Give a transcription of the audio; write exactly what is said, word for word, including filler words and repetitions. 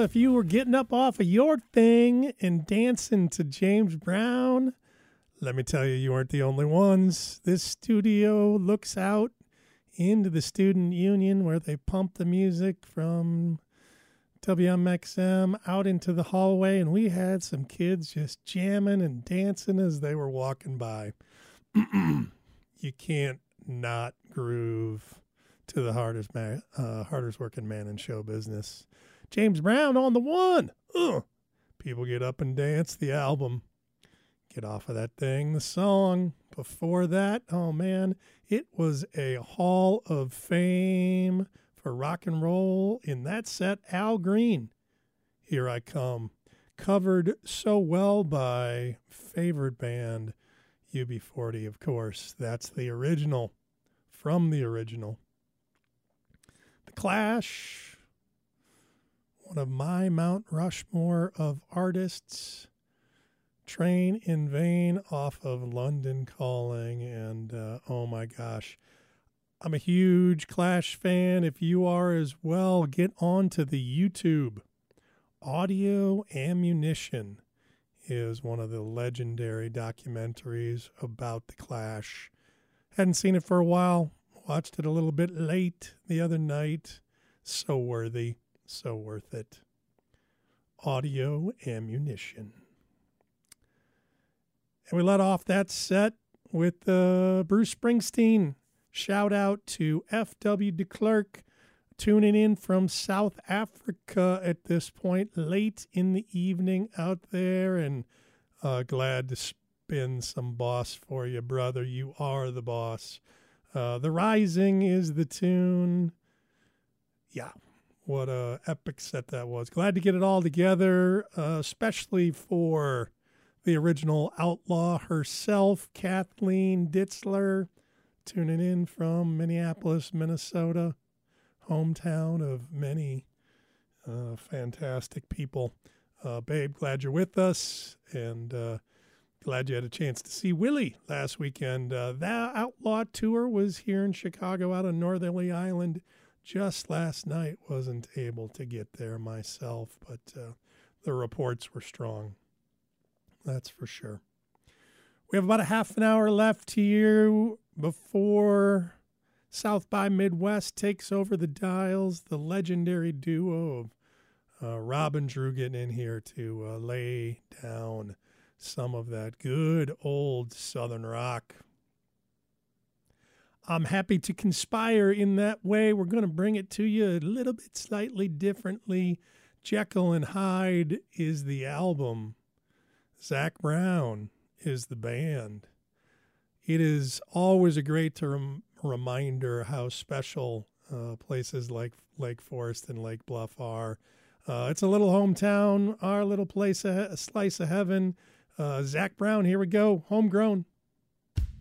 if you were getting up off of your thing and dancing to James Brown, let me tell you, you weren't the only ones. This studio looks out into the student union where they pump the music from W M X M out into the hallway, and we had some kids just jamming and dancing as they were walking by. You can't not groove to the hardest man, uh, hardest working man in show business. James Brown on the one. Ugh. People Get Up and Dance, the album. Get Off of That Thing, the song. Before that, oh man, it was a hall of fame for rock and roll. In that set, Al Green, Here I Come. Covered so well by favorite band, U B forty, of course. That's the original, from the original. The Clash, one of my Mount Rushmore of artists. Train in Vain off of London Calling, and uh, oh my gosh, I'm a huge Clash fan. If you are as well, get on to the YouTube. Audio Ammunition is one of the legendary documentaries about the Clash. Hadn't seen it for a while. Watched it a little bit late the other night. So worthy, so worth it. Audio Ammunition. And we let off that set with uh, Bruce Springsteen. Shout out to F W de Klerk, tuning in from South Africa at this point, late in the evening out there, and uh, glad to spin some Boss for you, brother. You are the boss. Uh, the Rising is the tune. Yeah, what a epic set that was. Glad to get it all together, uh, especially for the original Outlaw herself, Kathleen Ditzler, tuning in from Minneapolis, Minnesota, hometown of many uh, fantastic people. Uh, babe, glad you're with us, and uh, glad you had a chance to see Willie last weekend. Uh, that Outlaw tour was here in Chicago out on Northerly Island just last night. Wasn't able to get there myself, but uh, the reports were strong. That's for sure. We have about a half an hour left here before South by Midwest takes over the dials. The legendary duo of uh, Rob and Drew getting in here to uh, lay down some of that good old Southern rock. I'm happy to conspire in that way. We're going to bring it to you a little bit slightly differently. Jekyll and Hyde is the album. Zac Brown is the band. It is always a great term, reminder how special uh, places like Lake Forest and Lake Bluff are. Uh, it's a little hometown, our little place, a, a slice of heaven. Uh, Zac Brown, here we go, homegrown.